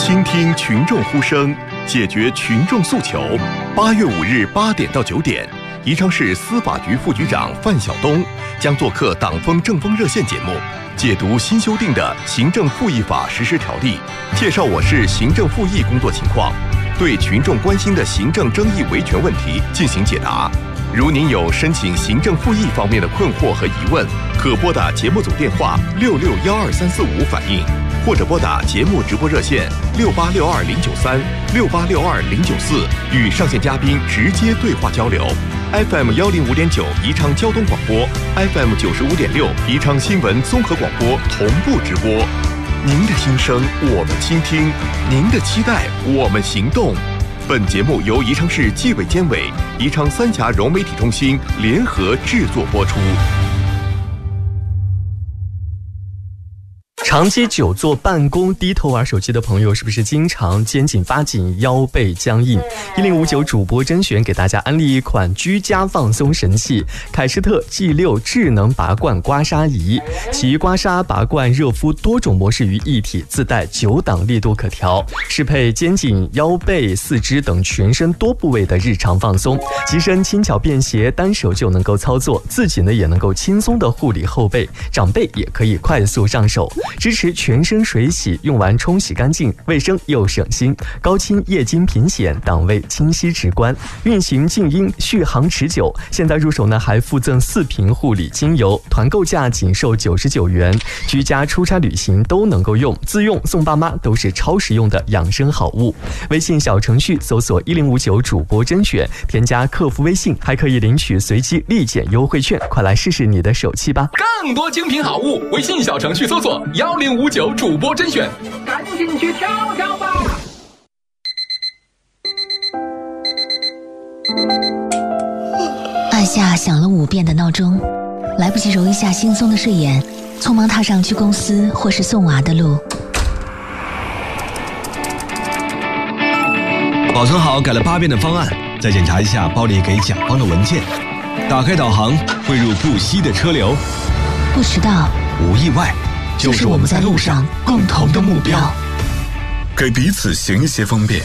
倾听群众呼声，解决群众诉求。8月5日8点到9点，宜昌市司法局副局长范晓东将做客党风政风热线节目，解读新修订的行政复议法实施条例，介绍我市行政复议工作情况，对群众关心的行政争议维权问题进行解答。如您有申请行政复议方面的困惑和疑问，可拨打节目组电话6612-345反映，或者拨打节目直播热线6862-093、6862-094，与上线嘉宾直接对话交流。FM 105.9宜昌交通广播， FM 95.6宜昌新闻综合广播同步直播。您的心声我们倾听，您的期待我们行动。本节目由宜昌市纪委监委、宜昌三峡融媒体中心联合制作播出。 长期久坐办公、低头玩手机的朋友，是不是经常肩颈发紧、腰背僵硬？1059主播甄选给大家安利一款居家放松神器——凯诗特 G6 智能拔罐刮痧仪，其刮痧、拔罐、热敷多种模式于一体，自带9档力度可调，适配肩颈、腰背、四肢等全身多部位的日常放松，机身轻巧便携，单手就能够操作，自己呢也能够轻松的护理后背，长辈也可以快速上手。支持全身水洗，用完冲洗干净，卫生又省心。高清液晶屏显，档位清晰直观，运行静音，续航持久。现在入手呢还附赠4瓶护理精油，团购价仅售99元，居家出差旅行都能够用，自用送爸妈都是超实用的养生好物。微信小程序搜索1059主播甄选，添加客服微信，还可以领取随机立减优惠券，快来试试你的手气吧！ 更多精品好物，微信小程序搜索1059主播甄选，赶紧去挑挑吧！ 按下响了5遍的闹钟，来不及揉一下惺忪的睡眼，匆忙踏上去公司或是送娃的路。 保存好改了8遍的方案，再检查一下包里给甲方的文件，打开导航，汇入不息的车流， 不迟到， 无意外，就是我们在路上共同的目标。 给彼此行一些方便，